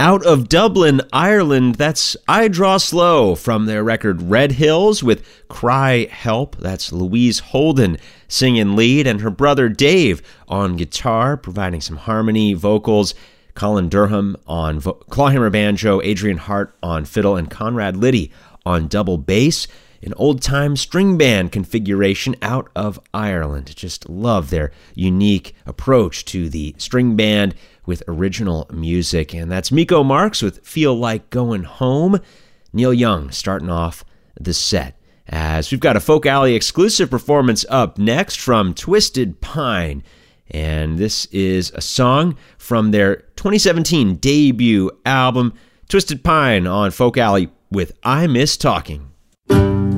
Out of Dublin, Ireland, that's I Draw Slow from their record Red Hills with Cry Help. That's Louise Holden singing lead and her brother Dave on guitar, providing some harmony, vocals, Colin Durham on clawhammer banjo, Adrian Hart on fiddle, and Conrad Liddy on double bass. An old-time string band configuration out of Ireland. Just love their unique approach to the string band with original music. And that's Miko Marks with Feel Like Going Home. Neil Young starting off the set. As we've got a Folk Alley exclusive performance up next from Twisted Pine. And this is a song from their 2017 debut album, Twisted Pine on Folk Alley with I Miss Talking.